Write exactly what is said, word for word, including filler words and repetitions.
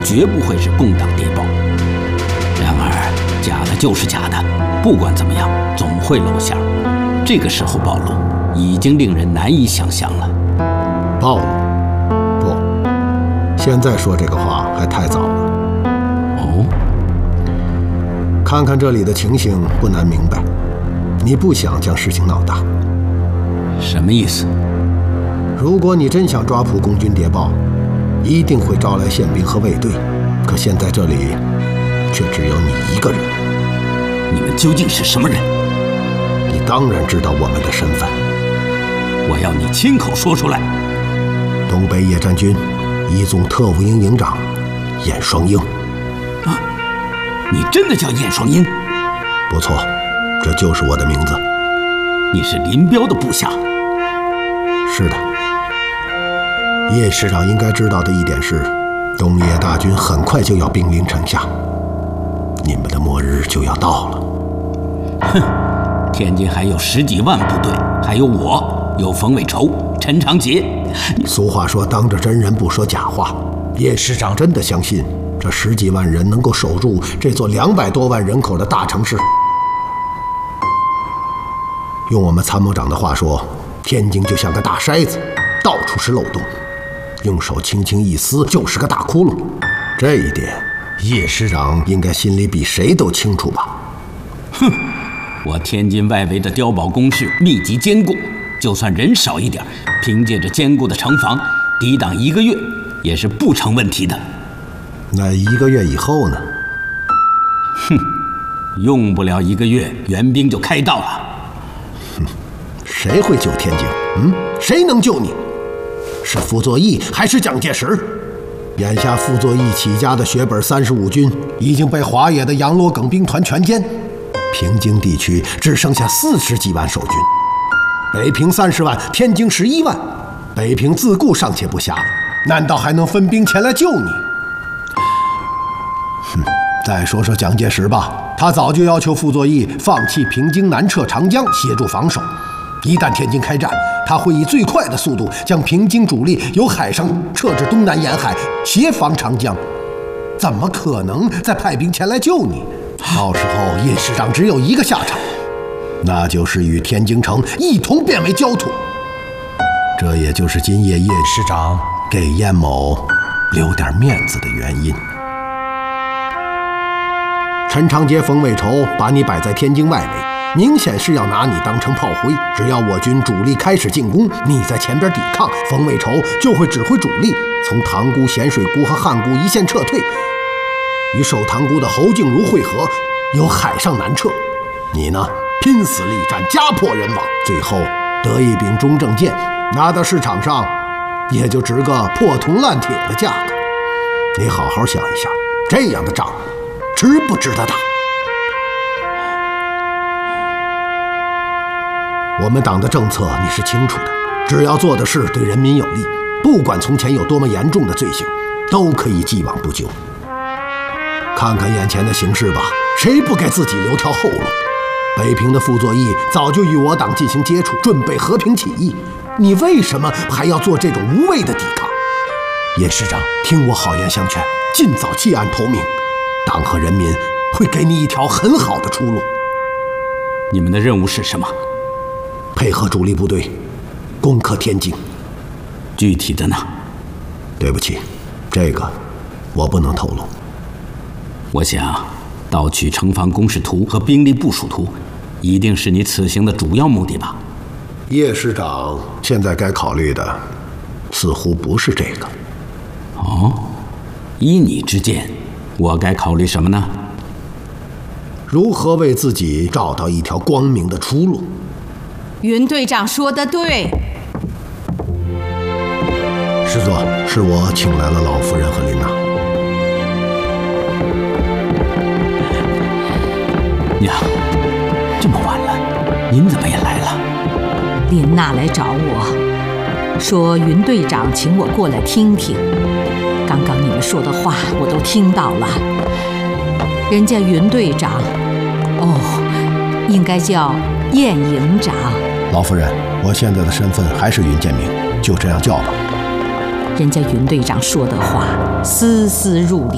绝不会是共党谍报。然而，假的就是假的，不管怎么样，总会露馅儿。这个时候暴露，已经令人难以想象了。 暴露？不，现在说这个话还太早了。 哦， 看看这里的情形，不难明白，你不想将事情闹大。 什么意思？ 如果你真想抓捕共军谍报，一定会招来宪兵和卫队。可现在这里却只有你一个人。 你们究竟是什么人？ 你当然知道我们的身份。 我要你亲口说出来。 东北野战军一纵特务营营长燕双鹰。 啊，你真的叫燕双鹰？ 不错，这就是我的名字。 你是林彪的部下？ 是的。叶师长应该知道的一点是，东野大军很快就要兵临城下，你们的末日就要到了。 哼，天津还有十几万部队，还有我，有冯伟筹、陈长捷。 俗话说，当着真人不说假话。叶师长真的相信这十几万人能够守住这座两百多万人口的大城市？用我们参谋长的话说，天津就像个大筛子，到处是漏洞，用手轻轻一撕就是个大窟窿。这一点，叶师长应该心里比谁都清楚吧？ 哼，我天津外围的碉堡工事密集坚固，就算人少一点，凭借着坚固的城防，抵挡一个月也是不成问题的。 那一个月以后呢？ 哼，用不了一个月，援兵就开到了。 哼，谁会救天津？嗯，谁能救你？是傅作义还是蒋介石？眼下傅作义起家的学本三十五军已经被华野的杨罗耿兵团全歼，平津地区只剩下四十几万守军，北平三十万，天津十一万，北平自固尚且不暇，难道还能分兵前来救你？哼，再说说蒋介石吧，他早就要求傅作义放弃平津南撤长江，协助防守。一旦天津开战，他会以最快的速度将平津主力由海上撤至东南沿海，协防长江。怎么可能再派兵前来救你？到时候叶师长只有一个下场，那就是与天津城一同变为焦土。这也就是今夜叶师长给燕某留点面子的原因。陈长捷、冯伟筹把你摆在天津外围，明显是要拿你当成炮灰。只要我军主力开始进攻，你在前边抵抗，冯伟筹就会指挥主力从塘沽、咸水沽和汉沽一线撤退，与守塘沽的侯静茹会合，由海上南撤。你呢，拼死力战，家破人亡，最后得一柄中正剑，拿到市场上也就值个破铜烂铁的价格。你好好想一想，这样的仗值不值得打？我们党的政策你是清楚的，只要做的事对人民有利，不管从前有多么严重的罪行，都可以既往不咎。看看眼前的形势吧，谁不给自己留条后路？北平的傅作义早就与我党进行接触，准备和平起义，你为什么还要做这种无谓的抵抗？叶师长，听我好言相劝，尽早弃暗投明，党和人民会给你一条很好的出路。 你们的任务是什么？ 配合主力部队攻克天津。 具体的呢？ 对不起，这个我不能透露。 我想盗取城防工事图和兵力部署图，一定是你此行的主要目的吧？ 叶师长现在该考虑的似乎不是这个。 哦，依你之见，我该考虑什么呢？ 如何为自己找到一条光明的出路？ 云队长说得对。 师座，是我请来了老夫人和琳娜。 娘，这么晚了，您怎么也来了？ 琳娜来找我，说云队长请我过来听听。刚刚你们说的话我都听到了。人家云队长，哦，应该叫燕营长。 老夫人，我现在的身份还是云建明，就这样叫吧。 人家云队长说的话丝丝入理，